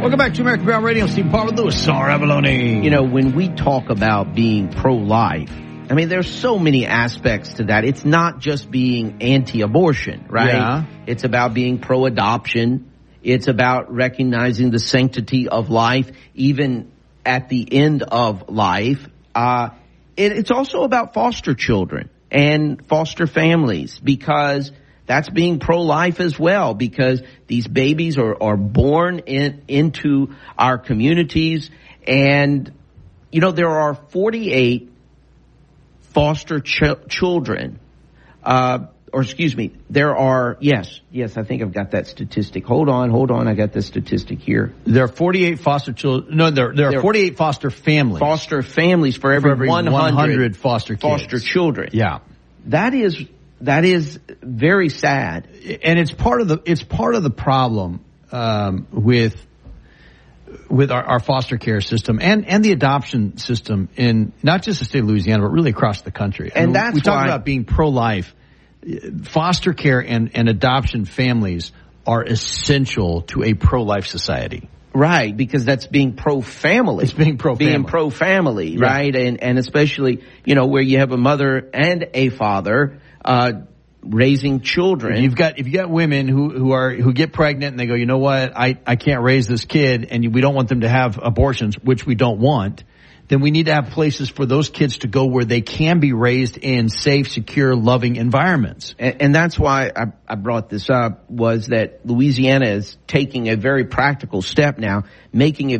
Welcome back to American Ground Radio. Steve Paul with Louis R. Avalone. You know, when we talk about being pro-life, I mean, there's so many aspects to that. It's not just being anti-abortion, right? Yeah. It's about being pro-adoption. It's about recognizing the sanctity of life, even at the end of life. It's also about foster children and foster families, because that's being pro-life as well, because these babies are born into our communities. And, you know, there are 48 foster children, there are, yes, I think I've got that statistic. Hold on, I got the statistic here. There are 48 foster children. No, there are 48 foster families. Foster families for every 100 foster kids. Foster children. Yeah. That is very sad. And it's part of the problem, with our foster care system and the adoption system in not just the state of Louisiana, but really across the country. And that's we talk about being pro-life. Foster care and adoption families are essential to a pro-life society. Right, because that's being pro-family. It's being pro-family. Being pro-family, yeah. Right? And especially, you know, where you have a mother and a father raising children. If you got women who get pregnant and they go, you know what, I can't raise this kid, and we don't want them to have abortions, which we don't want, then we need to have places for those kids to go where they can be raised in safe, secure, loving environments. And that's why I brought this up, was that Louisiana is taking a very practical step now, making it